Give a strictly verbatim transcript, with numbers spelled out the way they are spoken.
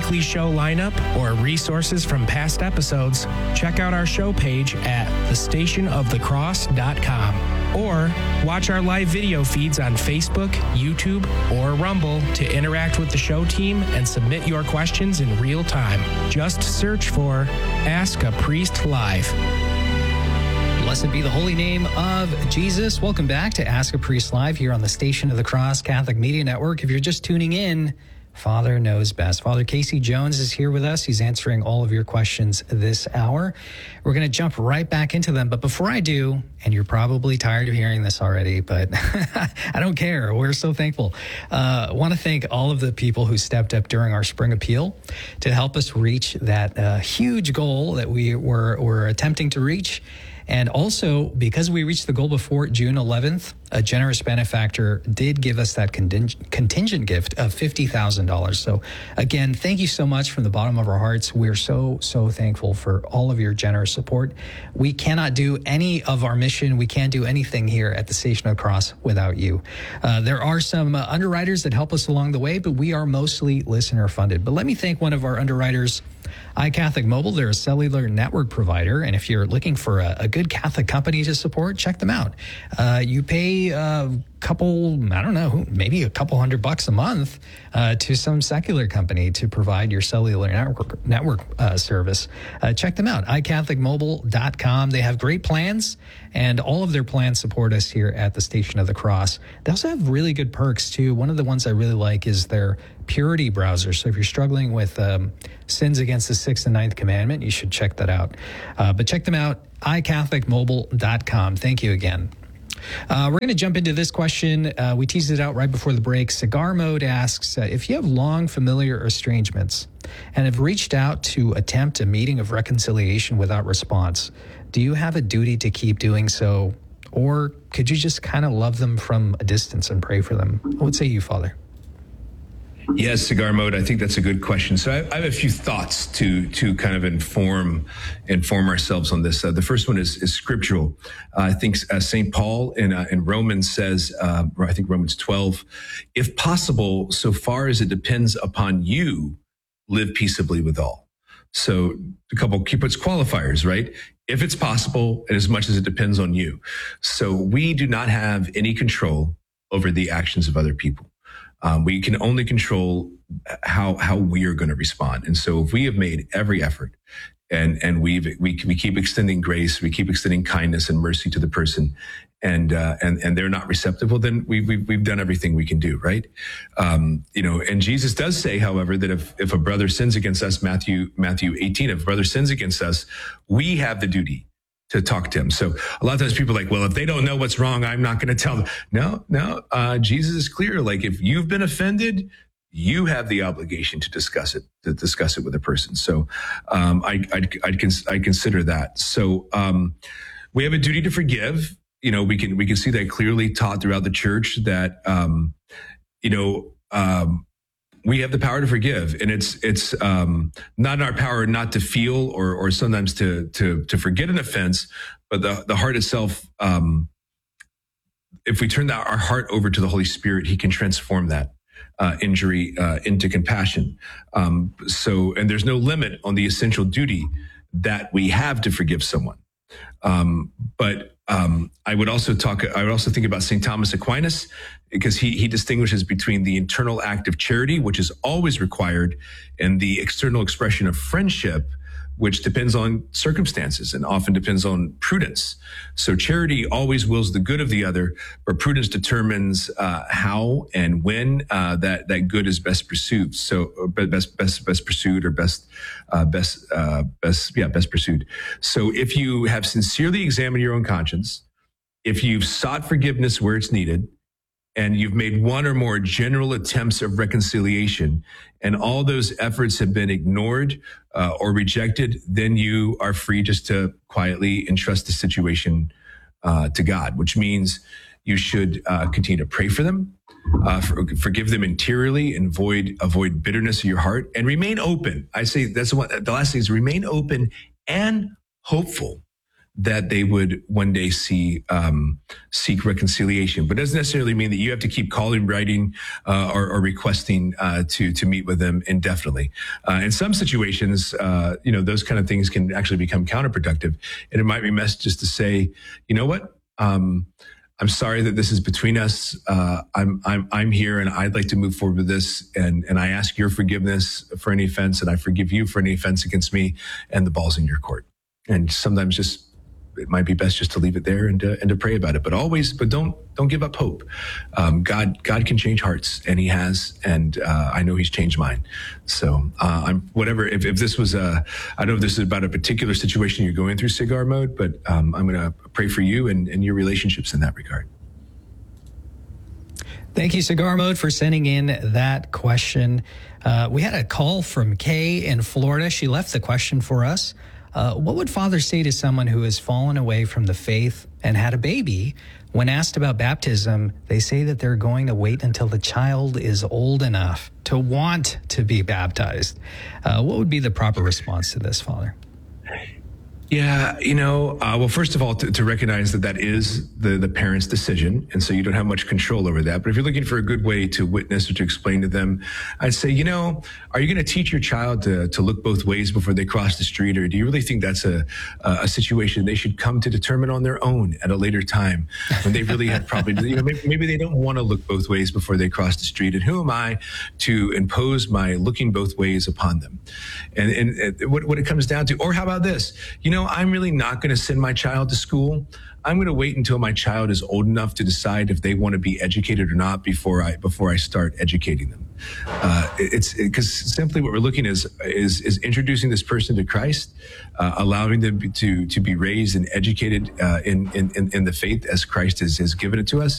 weekly show lineup or resources from past episodes, check out our show page at the station of the cross dot com. Or watch our live video feeds on Facebook, YouTube, or Rumble to interact with the show team and submit your questions in real time. Just search for Ask a Priest Live. Blessed be the holy name of Jesus. Welcome back to Ask a Priest Live here on the Station of the Cross Catholic Media Network. If you're just tuning in, Father knows best. Father Casey Jones is here with us. He's answering all of your questions this hour. We're going to jump right back into them. But before I do, and you're probably tired of hearing this already, but I don't care. We're so thankful. Uh, I want to thank all of the people who stepped up during our spring appeal to help us reach that uh, huge goal that we were, were attempting to reach. And also, because we reached the goal before June eleventh, a generous benefactor did give us that conting- contingent gift of fifty thousand dollars. So again, thank you so much from the bottom of our hearts. We're so, so thankful for all of your generous support. We cannot do any of our mission. We can't do anything here at the Station of the Cross without you. Uh, there are some uh, underwriters that help us along the way, but we are mostly listener funded. But let me thank one of our underwriters, iCatholic Mobile. They're a cellular network provider, and if you're looking for a, a good Catholic company to support, check them out. Uh, you pay a couple, I don't know, maybe a couple hundred bucks a month uh, to some secular company to provide your cellular network network uh, service. Uh, check them out, i catholic mobile dot com. They have great plans, and all of their plans support us here at the Station of the Cross. They also have really good perks, too. One of the ones I really like is their Purity browser. So if you're struggling with um, sins against the sixth and ninth commandment, you should check that out. Uh, but check them out, i catholic mobile dot com. Thank you again. Uh, we're going to jump into this question. Uh, we teased it out right before the break. Cigar Mode asks, uh, if you have long familiar estrangements and have reached out to attempt a meeting of reconciliation without response, do you have a duty to keep doing so? Or could you just kind of love them from a distance and pray for them? What would say you, Father? Yes, Cigar Mode. I think that's a good question. So I, I have a few thoughts to to kind of inform inform ourselves on this. Uh, the first one is, is scriptural. Uh, I think uh, Saint Paul in uh, in Romans says, uh, I think Romans twelve, if possible, so far as it depends upon you, live peaceably with all. So a couple key puts qualifiers, right? If it's possible, and as much as it depends on you. So we do not have any control over the actions of other people. Um, we can only control how how we are going to respond. And so if we have made every effort and and we've, we we keep extending grace, we keep extending kindness and mercy to the person, and uh, and and they're not receptive, well, then we, we we've done everything we can do, right? Um, you know, and Jesus does say, however, that if if a brother sins against us, Matthew Matthew eighteen, if a brother sins against us, we have the duty to talk to him. So a lot of times people are like, well, if they don't know what's wrong, I'm not going to tell them. No, no, uh, Jesus is clear. Like if you've been offended, you have the obligation to discuss it, to discuss it with a person. So um, I, I'd, I'd, cons- I'd consider that. So um, we have a duty to forgive. You know, we can we can see that clearly taught throughout the church that, um, you know, um, we have the power to forgive, and it's it's um, not in our power not to feel or or sometimes to to to forget an offense, but the the heart itself. Um, if we turn that, our heart over to the Holy Spirit, He can transform that uh, injury uh, into compassion. Um, so, and there's no limit on the essential duty that we have to forgive someone. Um, but um, I would also talk. I would also think about Saint Thomas Aquinas, because he he distinguishes between the internal act of charity, which is always required, and the external expression of friendship, which depends on circumstances and often depends on prudence. So charity always wills the good of the other, but prudence determines uh, how and when uh, that that good is best pursued. So or best best best pursued or best uh, best uh, best yeah best pursued. So if you have sincerely examined your own conscience, if you've sought forgiveness where it's needed, and you've made one or more general attempts of reconciliation, and all those efforts have been ignored uh, or rejected, then you are free just to quietly entrust the situation uh, to God, which means you should uh, continue to pray for them, uh, for, forgive them interiorly, and avoid, avoid bitterness in your heart, and remain open. I say that's what the last thing is: remain open and hopeful that they would one day see um, seek reconciliation. But it doesn't necessarily mean that you have to keep calling, writing, uh, or, or requesting uh, to to meet with them indefinitely. Uh, in some situations, uh, you know, those kind of things can actually become counterproductive, and it might be best just to say, you know what. Um, I'm sorry that this is between us. Uh, I'm I'm I'm here, and I'd like to move forward with this. And and I ask your forgiveness for any offense, and I forgive you for any offense against me. And the ball's in your court. And sometimes just it might be best just to leave it there and to, and to pray about it. But always, but don't don't give up hope. Um, God God can change hearts, and He has. And uh, I know He's changed mine. So uh, I'm whatever. If, if this was a, I don't know if this is about a particular situation you're going through, cigar mode, but um, I'm going to pray for you and, and your relationships in that regard. Thank you, Cigar Mode, for sending in that question. Uh, we had a call from Kay in Florida. She left the question for us. Uh, what would Father say to someone who has fallen away from the faith and had a baby? When asked about baptism, they say that they're going to wait until the child is old enough to want to be baptized. Uh, what would be the proper response to this, Father? Yeah, you know, uh, well, first of all, to, to recognize that that is the, the parent's decision. And so you don't have much control over that. But if you're looking for a good way to witness or to explain to them, I'd say, you know, are you going to teach your child to, to look both ways before they cross the street? Or do you really think that's a, a situation they should come to determine on their own at a later time when they really had probably, you know, maybe, maybe they don't want to look both ways before they cross the street. And who am I to impose my looking both ways upon them? And, and, and what, what it comes down to, or how about this? You know, I'm really not going to send my child to school. I'm going to wait until my child is old enough to decide if they want to be educated or not before I before I start educating them. Uh, it's because it, simply what we're looking is is is introducing this person to Christ, uh, allowing them to to be raised and educated uh, in, in in the faith as Christ has, has given it to us,